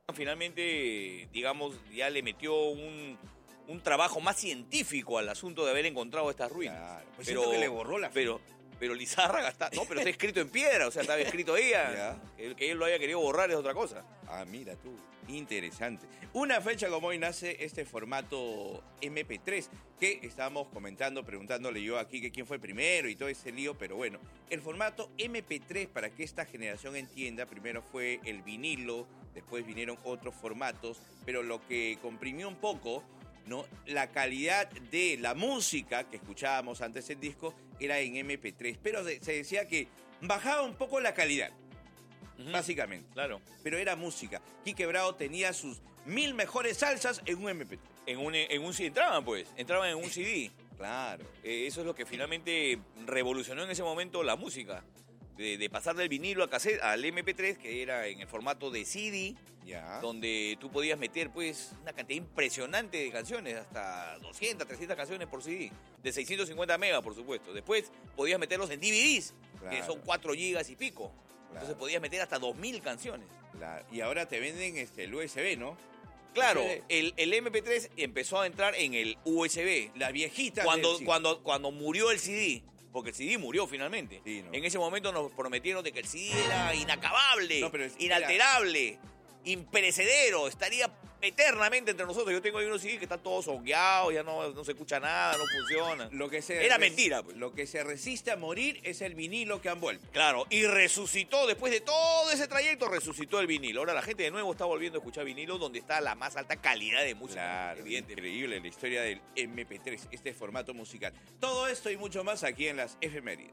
finalmente, digamos, ya le metió un trabajo más científico al asunto de haber encontrado estas ruinas. Claro, pues siento que le borró la pero Lizárraga está... No, pero está escrito en piedra, o sea, estaba escrito ella. Que él lo haya querido borrar es otra cosa. Ah, mira tú, interesante. Una fecha como hoy nace este formato MP3, que estábamos comentando, preguntándole yo aquí que quién fue el primero y todo ese lío, pero bueno, el formato MP3, para que esta generación entienda, primero fue el vinilo, después vinieron otros formatos, pero lo que comprimió un poco, ¿no?, la calidad de la música que escuchábamos antes en disco era en MP3, pero se decía que bajaba un poco la calidad, básicamente. Claro. Pero era música. Quique Bravo tenía sus 1000 mejores salsas en un MP3. En un CD entraban en un CD. Claro. Eso es lo que finalmente revolucionó en ese momento la música. De pasar del vinilo a cassette al MP3, que era en el formato de CD, donde tú podías meter pues una cantidad impresionante de canciones, hasta 200, 300 canciones por CD, de 650 megas, por supuesto. Después podías meterlos en DVDs, que son 4 gigas y pico. Entonces podías meter hasta 2000 canciones. Claro. Y ahora te venden el USB, ¿no? Claro, el MP3 empezó a entrar en el USB. La viejita. Cuando murió el CD. Porque el CD murió finalmente. Sí, ¿no? En ese momento nos prometieron de que el CD era inacabable, inalterable, imperecedero, estaría eternamente entre nosotros. Yo tengo ahí unos CD que están todos hongueados, ya no se escucha nada, no funciona. Era mentira, pues. Lo que se resiste a morir es el vinilo que han vuelto. Claro, y resucitó, después de todo ese trayecto, resucitó el vinilo. Ahora la gente de nuevo está volviendo a escuchar vinilo, donde está la más alta calidad de música. Claro, evidente. Increíble la historia del MP3, este formato musical. Todo esto y mucho más aquí en las efemérides.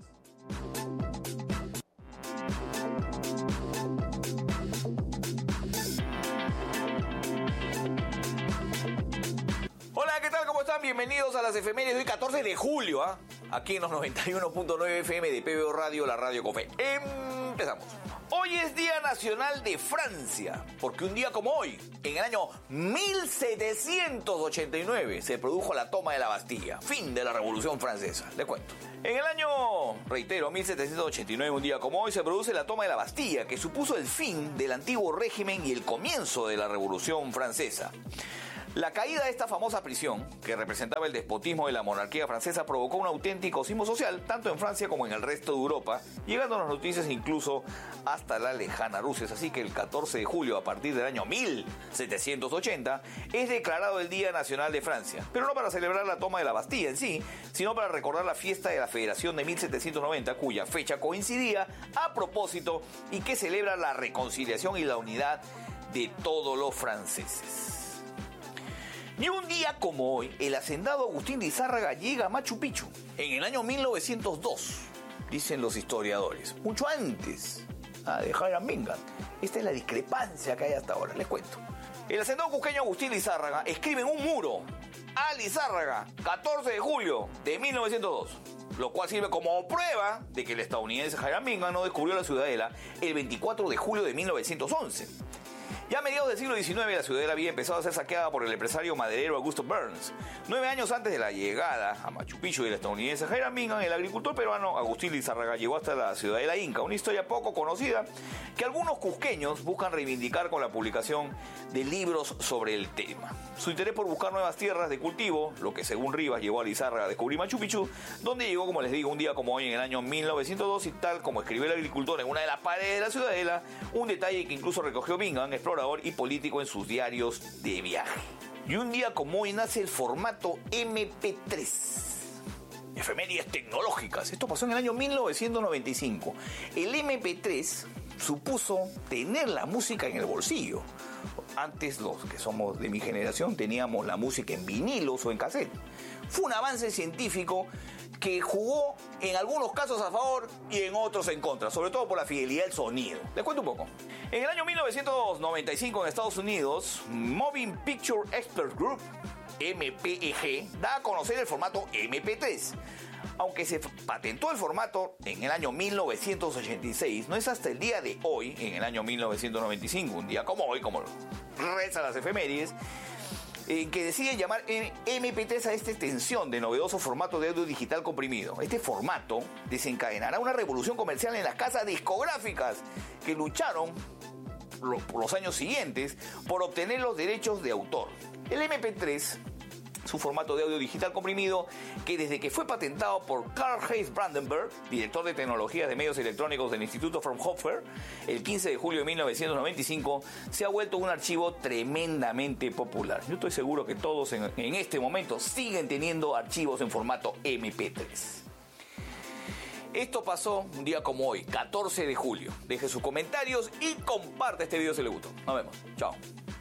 Hola, ¿qué tal? ¿Cómo están? Bienvenidos a las efemérides de hoy, 14 de julio, aquí en los 91.9 FM de PBO Radio, la radio con fe. Empezamos. Hoy es Día Nacional de Francia, porque un día como hoy, en el año 1789, se produjo la toma de la Bastilla, fin de la Revolución Francesa. Le cuento. En el año, reitero, 1789, un día como hoy, se produce la toma de la Bastilla, que supuso el fin del antiguo régimen y el comienzo de la Revolución Francesa. La caída de esta famosa prisión, que representaba el despotismo de la monarquía francesa, provocó un auténtico sismo social, tanto en Francia como en el resto de Europa, llegando a las noticias incluso hasta la lejana Rusia. Es así que el 14 de julio, a partir del año 1780, es declarado el Día Nacional de Francia. Pero no para celebrar la toma de la Bastilla en sí, sino para recordar la fiesta de la Federación de 1790, cuya fecha coincidía a propósito y que celebra la reconciliación y la unidad de todos los franceses. Y un día como hoy, el hacendado Agustín Lizárraga llega a Machu Picchu en el año 1902, dicen los historiadores, mucho antes de Hiram Bingham. Esta es la discrepancia que hay hasta ahora, les cuento. El hacendado cusqueño Agustín Lizárraga escribe en un muro a Lizárraga, 14 de julio de 1902, lo cual sirve como prueba de que el estadounidense Hiram Bingham no descubrió la ciudadela el 24 de julio de 1911. Ya a mediados del siglo XIX, la ciudadela había empezado a ser saqueada por el empresario maderero Augusto Burns. 9 años antes de la llegada a Machu Picchu del estadounidense Hiram Bingham, el agricultor peruano Agustín Lizárraga llegó hasta la ciudadela inca, una historia poco conocida que algunos cusqueños buscan reivindicar con la publicación de libros sobre el tema. Su interés por buscar nuevas tierras de cultivo, lo que según Rivas llevó a Lizárraga a descubrir Machu Picchu, donde llegó, como les digo, un día como hoy en el año 1902, y tal como escribió el agricultor en una de las paredes de la ciudadela, un detalle que incluso recogió Bingham, explorador y político, en sus diarios de viaje. Y un día como hoy nace el formato MP3. Efemérides tecnológicas. Esto pasó en el año 1995. El MP3 supuso tener la música en el bolsillo. Antes, los que somos de mi generación teníamos la música en vinilos o en cassette. Fue un avance científico que jugó en algunos casos a favor y en otros en contra, sobre todo por la fidelidad del sonido. Les cuento un poco. En el año 1995 en Estados Unidos, Moving Picture Expert Group, MPEG, da a conocer el formato MP3. Aunque se patentó el formato en el año 1986, no es hasta el día de hoy, en el año 1995, un día como hoy, como reza las efemérides, que deciden llamar MP3 a esta extensión de novedoso formato de audio digital comprimido. Este formato desencadenará una revolución comercial en las casas discográficas que lucharon por los años siguientes por obtener los derechos de autor. El MP3, su formato de audio digital comprimido, que desde que fue patentado por Carl Hayes Brandenburg, director de tecnologías de medios electrónicos del Instituto Fraunhofer, el 15 de julio de 1995, se ha vuelto un archivo tremendamente popular. Yo estoy seguro que todos en este momento siguen teniendo archivos en formato MP3. Esto pasó un día como hoy, 14 de julio. Deje sus comentarios y comparte este video si le gustó. Nos vemos. Chao.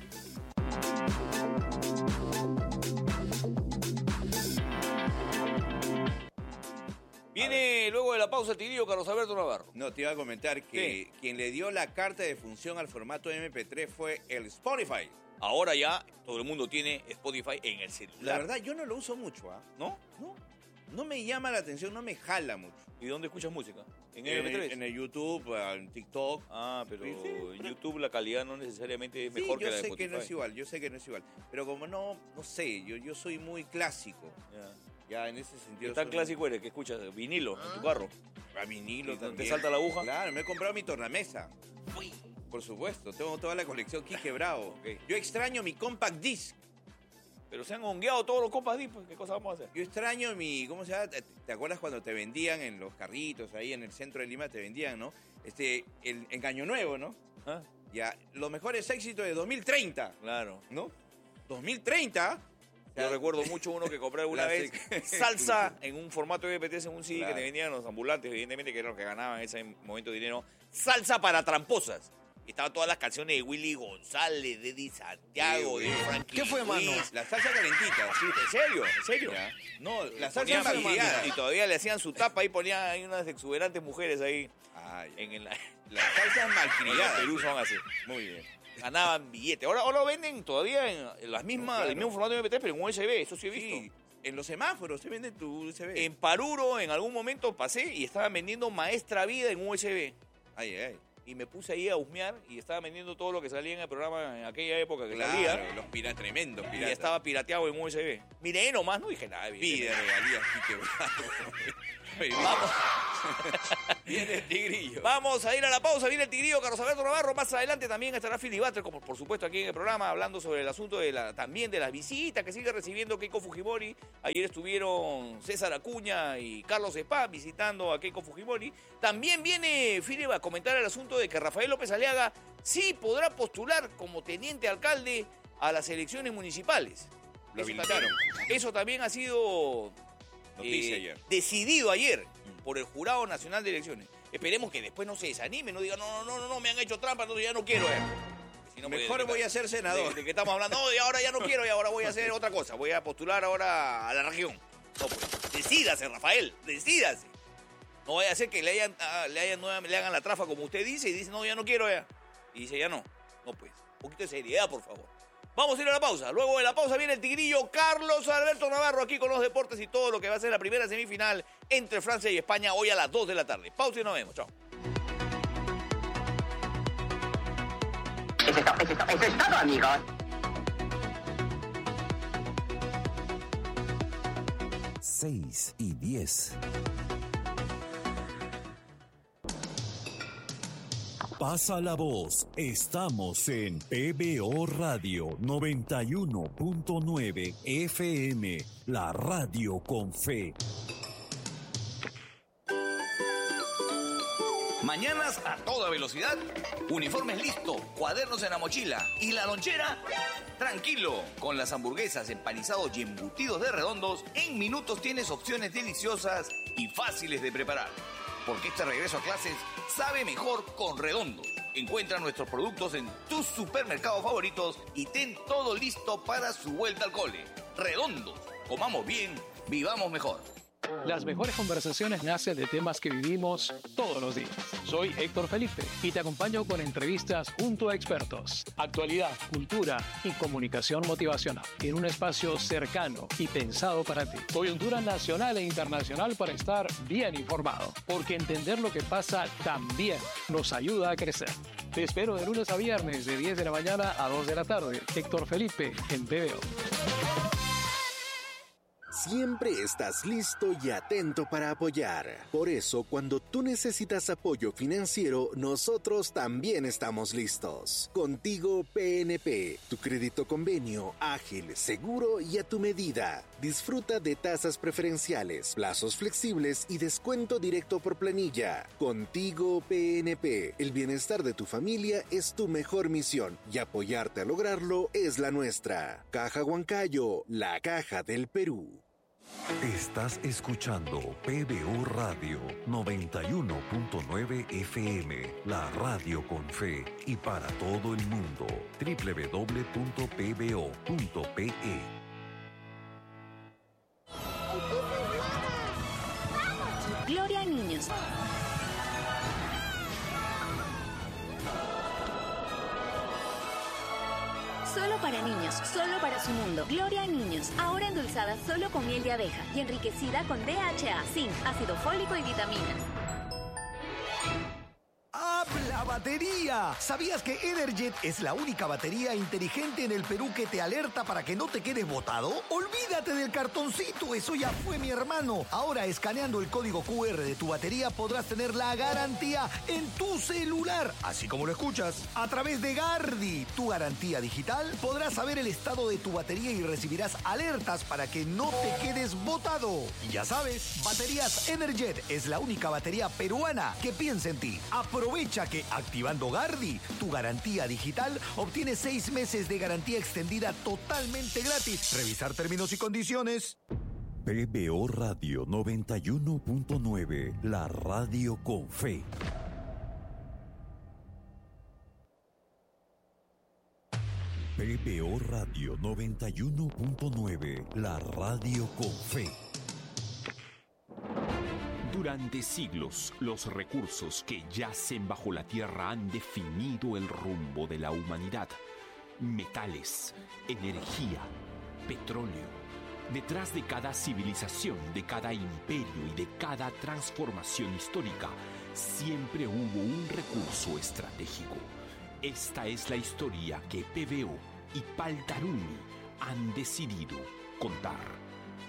Viene luego de la pausa el tigrillo Carlos Alberto Navarro. No, te iba a comentar que quien le dio la carta de función al formato MP3 fue el Spotify. Ahora ya todo el mundo tiene Spotify en el celular. La verdad, yo no lo uso mucho, ¿ah? ¿No? No me llama la atención, no me jala mucho. ¿Y dónde escuchas música? ¿En MP3? MP3? En el YouTube, en TikTok. Ah, pero Sí, en YouTube la calidad no necesariamente es mejor que la de Spotify. Yo sé que no es igual, yo sé que no es igual. Pero como no sé, yo soy muy clásico. Ya en ese sentido. ¿Qué tan clásico eres? ¿Qué escuchas? ¿Vinilo en tu carro? A vinilo ¿Y también. te salta la aguja? Claro, me he comprado mi tornamesa. Por supuesto, tengo toda la colección Quique Bravo. Ok. Yo extraño mi compact disc. Pero se han hongueado todos los compas disc, pues, ¿qué cosa vamos a hacer? Yo extraño mi, ¿cómo se llama? ¿Te acuerdas cuando te vendían en los carritos ahí en el centro de Lima? Te vendían, ¿no? El Engaño Nuevo, ¿no? ¿Ah? Ya, los mejores éxitos de 2030, Claro. ¿no? 2030. Yo recuerdo mucho uno que compré alguna vez, salsa en un formato de MP3 en un CD Claro. que te vendían los ambulantes, evidentemente, que eran los que ganaban en ese momento dinero. Salsa para tramposas. Y estaban todas las canciones de Willy González, de Eddie Santiago, Sí, de güey. Frankie ¿Qué fue, mano? Ruiz. La salsa calentita. Sí, ¿en serio? ¿En serio? Ya. No, la Ponían salsa y maquillada. todavía le hacían su tapa y ponían ahí unas exuberantes mujeres ahí Ay, en las en salsas el malcriadas. Perú son así. Muy bien. Ganaban billetes. Ahora lo venden todavía en las mismas, Claro. el mismo formato de MP3, pero en USB, eso sí he visto. Sí, en los semáforos se vende tu USB. En Paruro, en algún momento pasé y estaban vendiendo Maestra Vida en USB. Ay. Y me puse ahí a husmear y estaba vendiendo todo lo que salía en el programa en aquella época que Claro, salía. los tremendos Y piratas. estaba pirateado en USB. Miré nomás, no dije nada. Pide evidentemente. regalías, Quique Bravo. Vamos. Viene el tigrillo. Vamos a ir a la pausa, viene el tigrillo Carlos Alberto Navarro. Más adelante también estará Philly Butter, como por supuesto aquí en el programa, hablando sobre el asunto también de las visitas que sigue recibiendo Keiko Fujimori. Ayer estuvieron César Acuña y Carlos Spa visitando a Keiko Fujimori. También viene Philly a comentar el asunto de que Rafael López Aliaga sí podrá postular como teniente alcalde a las elecciones municipales. Lo Eso habilitaron. eso también ha sido Noticia ayer. decidido ayer por el Jurado Nacional de Elecciones. Esperemos que después no se desanime, no diga, no, me han hecho trampa, no, ya no quiero. Si no, Mejor pues, voy a ser senador. de que estamos hablando, no, y ahora ya no quiero, y ahora voy a hacer otra cosa, voy a postular ahora a la región. No, pues, decídase, Rafael, decídase. No vaya a ser que le hagan la trafa como usted dice y dice, no, ya no quiero ya. Y dice, ya no. No, pues, un poquito de seriedad, por favor. Vamos a ir a la pausa. Luego de la pausa viene el tigrillo Carlos Alberto Navarro aquí con los deportes y todo lo que va a ser la primera semifinal entre Francia y España hoy a las 2 de la tarde. Pausa y nos vemos. Chao. Eso es todo, amigos. Seis y 10. Pasa la voz. Estamos en PBO Radio 91.9 FM, la radio con fe. Mañanas a toda velocidad, uniformes listos, cuadernos en la mochila y la lonchera, tranquilo. Con las hamburguesas, empanizados y embutidos de Redondos, en minutos tienes opciones deliciosas y fáciles de preparar. Porque este regreso a clases sabe mejor con Redondos. Encuentra nuestros productos en tus supermercados favoritos y ten todo listo para su vuelta al cole. Redondos, comamos bien, vivamos mejor. Las mejores conversaciones nacen de temas que vivimos todos los días. Soy Héctor Felipe y te acompaño con entrevistas junto a expertos, actualidad, cultura y comunicación motivacional en un espacio cercano y pensado para ti. Coyuntura nacional e internacional para estar bien informado, porque entender lo que pasa también nos ayuda a crecer. Te espero de lunes a viernes de 10 de la mañana a 2 de la tarde. Héctor Felipe en PBO. siempre estás listo y atento para apoyar. Por eso, cuando tú necesitas apoyo financiero, nosotros también estamos listos. Contigo PNP, tu crédito convenio, ágil, seguro y a tu medida. Disfruta de tasas preferenciales, plazos flexibles y descuento directo por planilla. Contigo PNP, el bienestar de tu familia es tu mejor misión y apoyarte a lograrlo es la nuestra. Caja Huancayo, la caja del Perú. Estás escuchando PBO Radio 91.9 FM, la radio con fe y para todo el mundo. www.pbo.pe. Gloria a niños. Solo para niños, solo para su mundo. Gloria a niños, ahora endulzada solo con miel de abeja y enriquecida con DHA, zinc, ácido fólico y vitaminas. ¡Habla batería! ¿Sabías que Energet es la única batería inteligente en el Perú que te alerta para que no te quedes botado? ¡Olvídate del cartoncito! Eso ya fue, mi hermano. Ahora, escaneando el código QR de tu batería, podrás tener la garantía en tu celular. Así como lo escuchas. A través de Gardi, tu garantía digital, podrás saber el estado de tu batería y recibirás alertas para que no te quedes botado. Y ya sabes, Baterías Energet es la única batería peruana que piensa en ti. Aprovecha que activando Gardi, tu garantía digital, obtienes 6 meses de garantía extendida totalmente gratis. Revisar términos y condiciones. PBO Radio 91.9, la radio con fe. PBO Radio 91.9, la radio con fe. Durante siglos, los recursos que yacen bajo la tierra han definido el rumbo de la humanidad. Metales, energía, petróleo. Detrás de cada civilización, de cada imperio y de cada transformación histórica, siempre hubo un recurso estratégico. Esta es la historia que PBO y Paltarumi han decidido contar.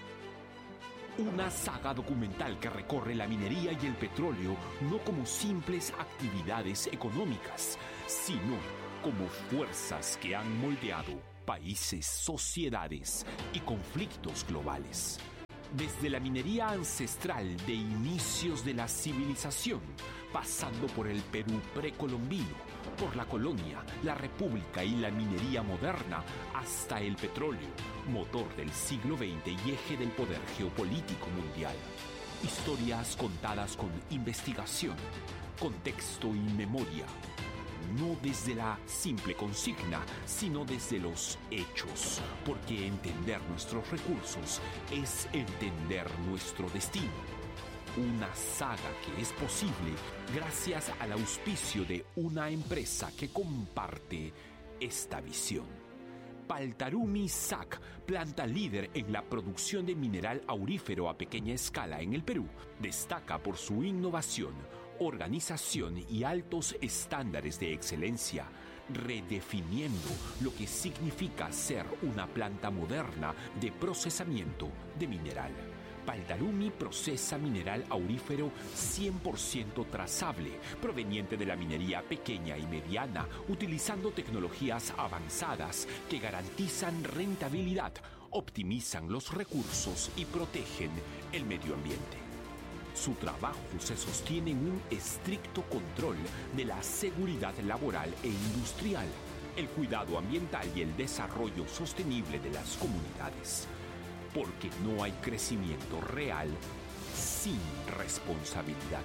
Una saga documental que recorre la minería y el petróleo no como simples actividades económicas, sino como fuerzas que han moldeado países, sociedades y conflictos globales. Desde la minería ancestral de inicios de la civilización, pasando por el Perú precolombino, por la colonia, la república y la minería moderna, hasta el petróleo, motor del siglo XX y eje del poder geopolítico mundial. Historias contadas con investigación, contexto y memoria. No desde la simple consigna, sino desde los hechos, porque entender nuestros recursos es entender nuestro destino. Una saga que es posible gracias al auspicio de una empresa que comparte esta visión. Paltarumi SAC, planta líder en la producción de mineral aurífero a pequeña escala en el Perú, destaca por su innovación, organización y altos estándares de excelencia, redefiniendo lo que significa ser una planta moderna de procesamiento de mineral. Paltarumi procesa mineral aurífero 100% trazable, proveniente de la minería pequeña y mediana, utilizando tecnologías avanzadas que garantizan rentabilidad, optimizan los recursos y protegen el medio ambiente. Su trabajo se sostiene en un estricto control de la seguridad laboral e industrial, el cuidado ambiental y el desarrollo sostenible de las comunidades. Porque no hay crecimiento real sin responsabilidad.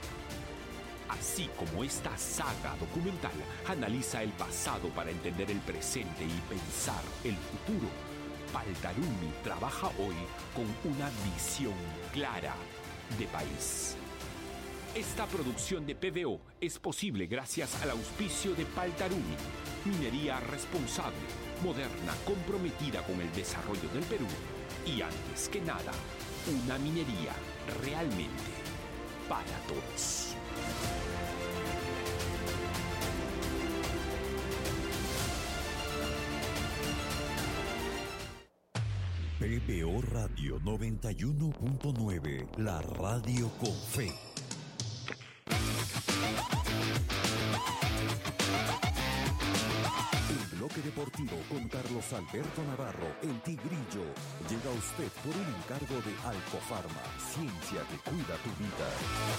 Así como esta saga documental analiza el pasado para entender el presente y pensar el futuro, Paltarumi trabaja hoy con una visión clara de país. Esta producción de PBO es posible gracias al auspicio de Paltarumi, minería responsable, moderna, comprometida con el desarrollo del Perú y, antes que nada, una minería realmente para todos. PBO Radio 91.9, la radio con fe. El bloque deportivo con Carlos Alberto Navarro, el Tigrillo, llega a usted por un encargo de Alcofarma, ciencia que cuida tu vida.